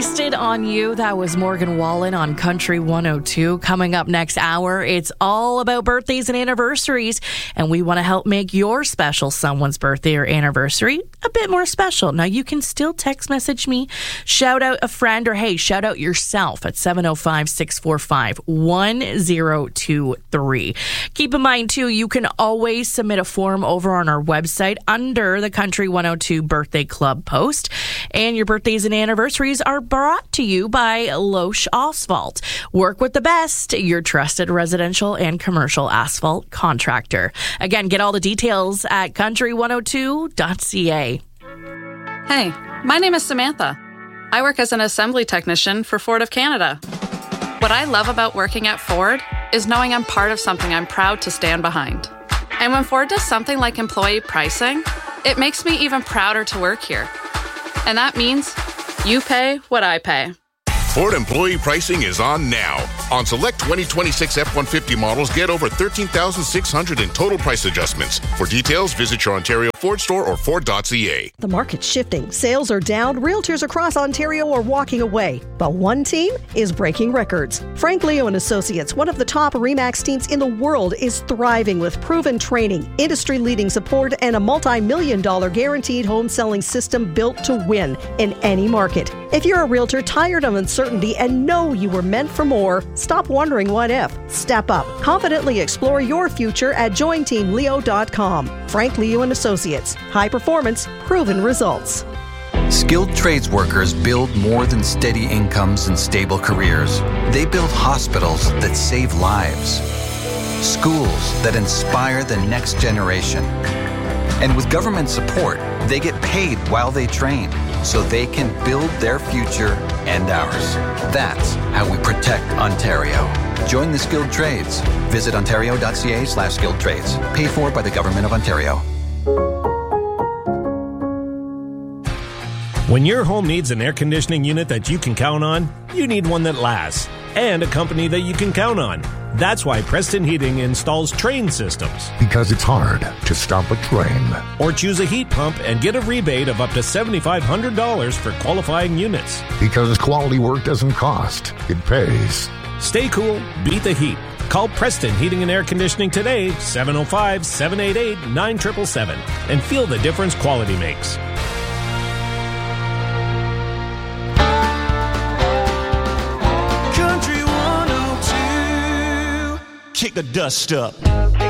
Wasted on You. That was Morgan Wallen on Country 102. Coming up next hour, it's all about birthdays and anniversaries, and we want to help make your special someone's birthday or anniversary a bit more special. Now, you can still text message me, shout out a friend, or hey, shout out yourself at 705-645-1023. Keep in mind, too, you can always submit a form over on our website under the Country 102 Birthday Club post. And your birthdays and anniversaries are brought to you by Loesch Asphalt. Work with the best, your trusted residential and commercial asphalt contractor. Again, get all the details at country102.ca. Hey, my name is Samantha. I work as an assembly technician for Ford of Canada. What I love about working at Ford is knowing I'm part of something I'm proud to stand behind. And when Ford does something like employee pricing, it makes me even prouder to work here. And that means you pay what I pay. Ford employee pricing is on now. On select 2026 F-150 models, get over $13,600 in total price adjustments. For details, visit your Ontario Ford store or Ford.ca. The market's shifting. Sales are down. Realtors across Ontario are walking away. But one team is breaking records. Frank Leo and Associates, one of the top RE/MAX teams in the world, is thriving with proven training, industry-leading support, and a multi-million-dollar guaranteed home selling system built to win in any market. If you're a realtor tired of uncertainty and know you were meant for more, stop wondering what if. Step up. Confidently explore your future at jointeamleo.com. Frank Leo and Associates. High performance, proven results. Skilled trades workers build more than steady incomes and stable careers. They build hospitals that save lives, schools that inspire the next generation. And with government support, they get paid while they train, so they can build their future and ours. That's how we protect Ontario. Join the skilled trades. Visit ontario.ca/skilled trades. Paid for by the Government of Ontario. When your home needs an air conditioning unit that you can count on, you need one that lasts and a company that you can count on. That's why Preston Heating installs Train systems. Because it's hard to stop a train. Or choose a heat pump and get a rebate of up to $7,500 for qualifying units. Because quality work doesn't cost, it pays. Stay cool, beat the heat. Call Preston Heating and Air Conditioning today, 705-788-9777, and feel the difference quality makes. Country 102, kick the dust up.